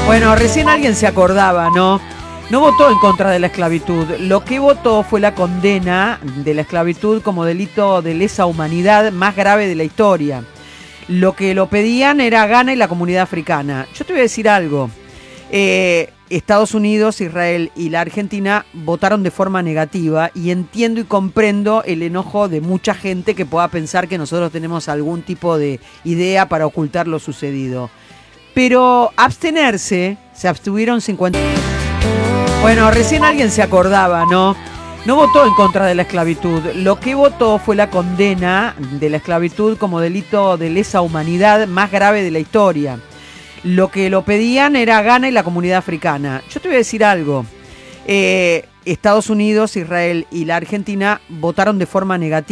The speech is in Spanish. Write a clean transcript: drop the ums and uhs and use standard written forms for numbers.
Bueno, recién alguien se acordaba, ¿no? No votó en contra de la esclavitud. Lo que votó fue la condena de la esclavitud como delito de lesa humanidad más grave de la historia. Lo que lo pedían era Ghana y la comunidad africana. Yo te voy a decir algo. Estados Unidos, Israel y la Argentina votaron de forma negativa y entiendo y comprendo el enojo de mucha gente que pueda pensar que nosotros tenemos algún tipo de idea para ocultar lo sucedido. Pero abstenerse, se abstuvieron 50... Bueno, recién alguien se acordaba, ¿no? No votó en contra de la esclavitud. Lo que votó fue la condena de la esclavitud como delito de lesa humanidad más grave de la historia. Lo que lo pedían era Ghana y la comunidad africana. Yo te voy a decir algo. Estados Unidos, Israel y la Argentina votaron de forma negativa.